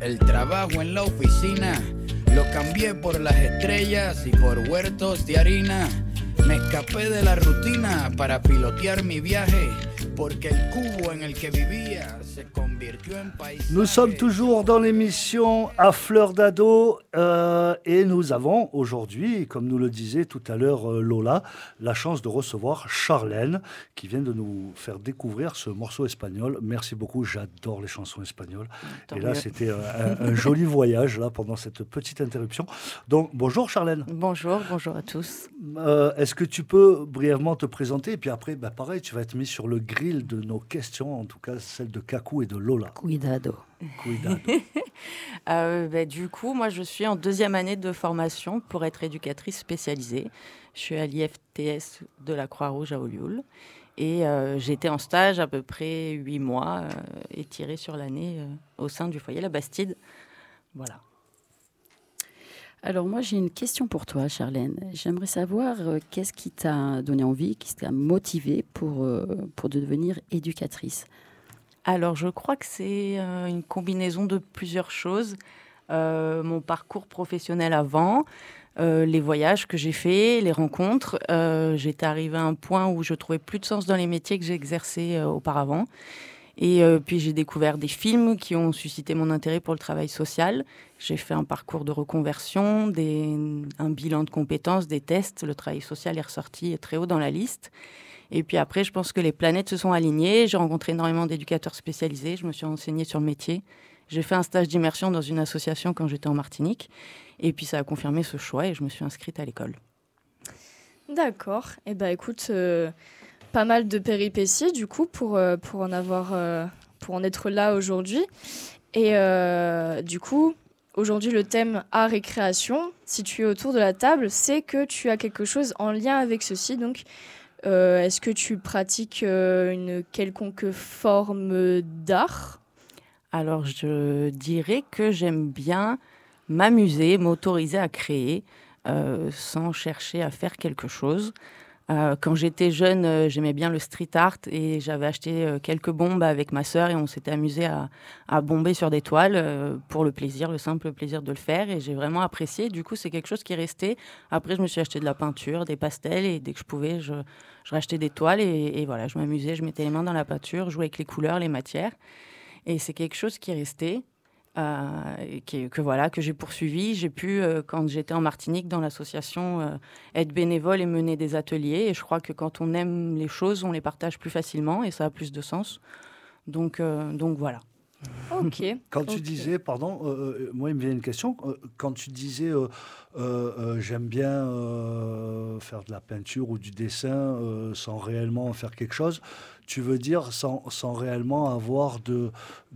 El trabajo en la oficina lo cambié por las estrellas y por huertos de harina. Me escapé de la rutina para pilotear mi viaje, porque el cubo en el que vivía se convirtió en paisaje. Nous sommes toujours dans l'émission À fleur d'ado et nous avons aujourd'hui, comme nous le disait tout à l'heure Lola, la chance de recevoir Charlène qui vient de nous faire découvrir ce morceau espagnol. Merci beaucoup, j'adore les chansons espagnoles. Et là, c'était un joli voyage là, pendant cette petite interruption. Donc, bonjour Charlène. Bonjour à tous. Est-ce que tu peux brièvement te présenter et puis après, pareil, tu vas être mis sur le grill de nos questions, en tout cas celles de Kakou et de Lola. Cuidado. Du coup, moi, je suis en 2e année de formation pour être éducatrice spécialisée. Je suis à l'IFTS de la Croix-Rouge à Olioul. Et j'étais en stage à peu près 8 mois, étirée sur l'année au sein du foyer La Bastide. Voilà. Alors moi, j'ai une question pour toi, Charlène. J'aimerais savoir qu'est-ce qui t'a donné envie, qu'est-ce qui t'a motivée pour devenir éducatrice. Alors, je crois que c'est une combinaison de plusieurs choses. Mon parcours professionnel avant, les voyages que j'ai faits, les rencontres. J'étais arrivée à un point où je trouvais plus de sens dans les métiers que j'exerçais auparavant. Et puis j'ai découvert des films qui ont suscité mon intérêt pour le travail social. J'ai fait un parcours de reconversion, un bilan de compétences, des tests. Le travail social est ressorti très haut dans la liste. Et puis après, je pense que les planètes se sont alignées. J'ai rencontré énormément d'éducateurs spécialisés. Je me suis renseignée sur le métier. J'ai fait un stage d'immersion dans une association quand j'étais en Martinique. Et puis ça a confirmé ce choix et je me suis inscrite à l'école. D'accord. Eh bien, écoute... pas mal de péripéties du coup pour en être là aujourd'hui. Et du coup, aujourd'hui le thème art et création, si tu es autour de la table, c'est que tu as quelque chose en lien avec ceci. Donc, est-ce que tu pratiques une quelconque forme d'art ? Alors, je dirais que j'aime bien m'amuser, m'autoriser à créer sans chercher à faire quelque chose. Quand j'étais jeune, j'aimais bien le street art et j'avais acheté quelques bombes avec ma sœur et on s'était amusé à bomber sur des toiles pour le simple plaisir de le faire et j'ai vraiment apprécié. Du coup, c'est quelque chose qui est resté. Après, je me suis acheté de la peinture, des pastels et dès que je pouvais, je rachetais des toiles et voilà, je m'amusais, je mettais les mains dans la peinture, je jouais avec les couleurs, les matières et c'est quelque chose qui est resté. Que j'ai poursuivi. J'ai pu, quand j'étais en Martinique, dans l'association, être bénévole et mener des ateliers. Et je crois que quand on aime les choses, on les partage plus facilement et ça a plus de sens. Donc voilà. Ok. Quand tu disais, pardon, moi il me vient une question. Quand tu disais j'aime bien faire de la peinture ou du dessin sans réellement en faire quelque chose, tu veux dire sans réellement avoir de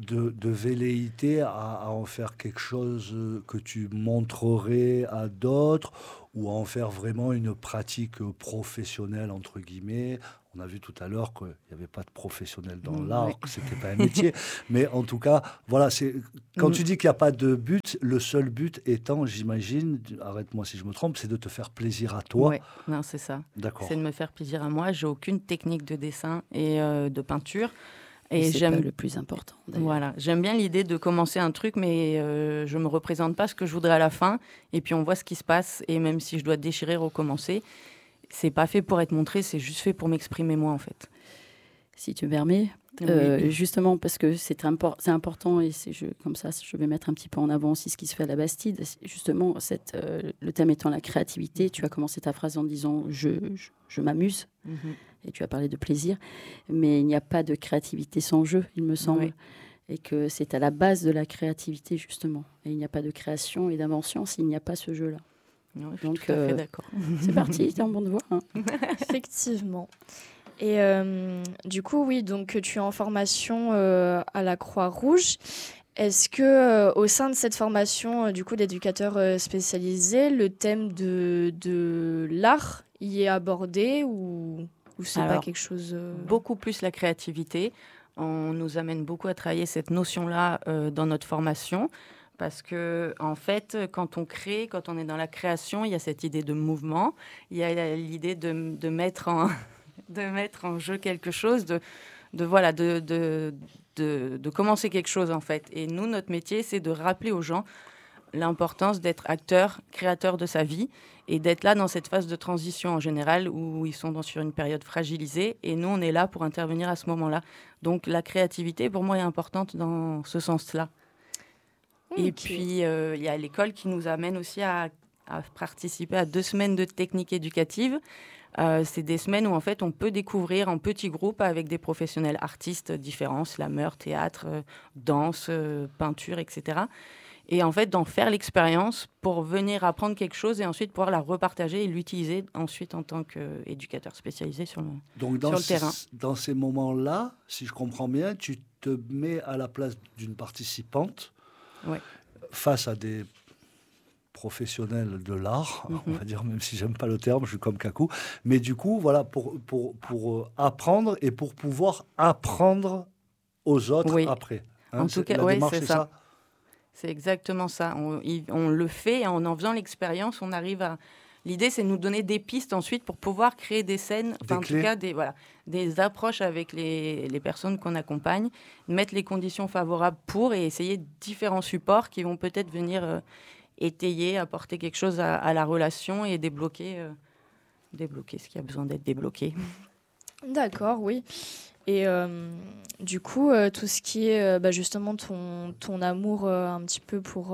velléité à en faire quelque chose que tu montrerais à d'autres ou à en faire vraiment une pratique professionnelle entre guillemets. On a vu tout à l'heure qu'il n'y avait pas de professionnel dans l'art, que ce n'était pas un métier. Mais en tout cas, voilà, quand tu dis qu'il n'y a pas de but, le seul but étant, j'imagine, arrête-moi si je me trompe, c'est de te faire plaisir à toi. Oui, non, c'est ça. D'accord. C'est de me faire plaisir à moi. Je n'ai aucune technique de dessin et de peinture. Et c'est pas le plus important. Voilà, j'aime bien l'idée de commencer un truc, mais je ne me représente pas ce que je voudrais à la fin. Et puis on voit ce qui se passe. Et même si je dois déchirer, recommencer, c'est pas fait pour être montré, c'est juste fait pour m'exprimer moi en fait. Si tu me permets, oui. Justement parce que c'est important et comme ça je vais mettre un petit peu en avant aussi ce qui se fait à la Bastide. Justement, le thème étant la créativité, tu as commencé ta phrase en disant je m'amuse et tu as parlé de plaisir, mais il n'y a pas de créativité sans jeu, il me semble. Oui. Et que c'est à la base de la créativité justement. Et il n'y a pas de création et d'invention s'il n'y a pas ce jeu-là. Non, je suis tout à fait d'accord. C'est parti, t'es en bonne voie. Hein. Effectivement. Et du coup, oui, donc tu es en formation à la Croix-Rouge. Est-ce que au sein de cette formation du coup d'éducateur spécialisé, le thème de l'art y est abordé ou c'est pas quelque chose Beaucoup plus la créativité. On nous amène beaucoup à travailler cette notion-là dans notre formation. Parce que, en fait, quand on crée, quand on est dans la création, il y a cette idée de mouvement, il y a l'idée de mettre en jeu quelque chose, de commencer quelque chose, en fait. Et nous, notre métier, c'est de rappeler aux gens l'importance d'être acteur, créateur de sa vie et d'être là dans cette phase de transition en général où ils sont sur une période fragilisée. Et nous, on est là pour intervenir à ce moment-là. Donc, la créativité, pour moi, est importante dans ce sens-là. Okay. Et puis, il y a l'école qui nous amène aussi à participer à 2 semaines de technique éducative. C'est des semaines où, en fait, on peut découvrir en petits groupes avec des professionnels artistes différents, slameurs, théâtre, danse, peinture, etc. Et en fait, d'en faire l'expérience pour venir apprendre quelque chose et ensuite pouvoir la repartager et l'utiliser ensuite en tant qu'éducateur spécialisé sur le terrain. Dans ces moments-là, si je comprends bien, tu te mets à la place d'une participante face à des professionnels de l'art, on va dire, même si j'aime pas le terme, je suis comme Kakou. Mais du coup, voilà, pour apprendre et pour pouvoir apprendre aux autres après. Hein, en tout cas, c'est ça. C'est exactement ça. On le fait et en faisant l'expérience, on arrive à... L'idée, c'est de nous donner des pistes ensuite pour pouvoir créer des scènes, en tout cas des approches avec les personnes qu'on accompagne, mettre les conditions favorables pour et essayer différents supports qui vont peut-être venir étayer, apporter quelque chose à la relation et débloquer ce qui a besoin d'être débloqué. D'accord, oui. Et du coup, tout ce qui est justement ton amour un petit peu pour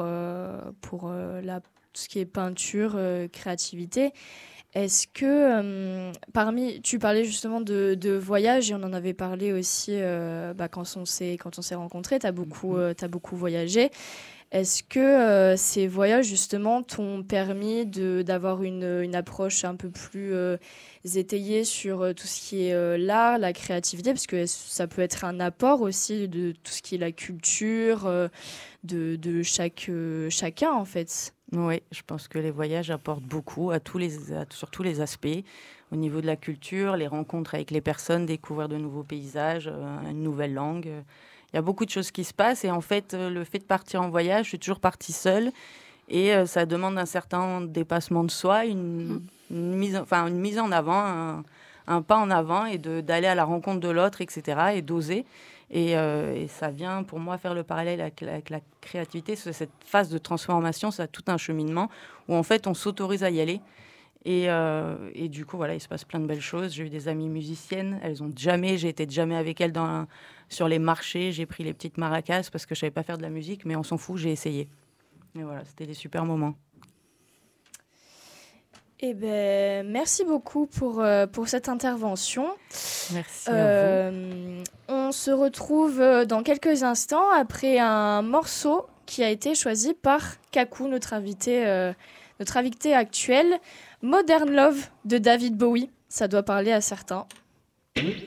tout ce qui est peinture, créativité, est-ce que tu parlais justement de voyage et on en avait parlé aussi quand on s'est rencontrés, t'as beaucoup voyagé. Est-ce que ces voyages, justement, t'ont permis d'avoir une approche un peu plus étayée sur tout ce qui est l'art, la créativité, parce que ça peut être un apport aussi de tout ce qui est la culture de chacun, en fait. Oui, je pense que les voyages apportent beaucoup sur tous les aspects. Au niveau de la culture, les rencontres avec les personnes, découvrir de nouveaux paysages, une nouvelle langue. Il y a beaucoup de choses qui se passent et en fait, le fait de partir en voyage, je suis toujours partie seule et ça demande un certain dépassement de soi, une mise en avant, un pas en avant et d'aller à la rencontre de l'autre, etc. et d'oser. Et ça vient pour moi faire le parallèle avec la créativité. Cette phase de transformation, ça a tout un cheminement où en fait, on s'autorise à y aller. Et du coup, voilà, il se passe plein de belles choses. J'ai eu des amies musiciennes. J'ai été jamais avec elles sur les marchés. J'ai pris les petites maracas parce que je savais pas faire de la musique, mais on s'en fout, j'ai essayé. Et voilà, c'était des super moments. Eh ben, merci beaucoup pour cette intervention. Merci à vous. On se retrouve dans quelques instants après un morceau qui a été choisi par Kakou, notre invité actuel. Modern Love de David Bowie. Ça doit parler à certains.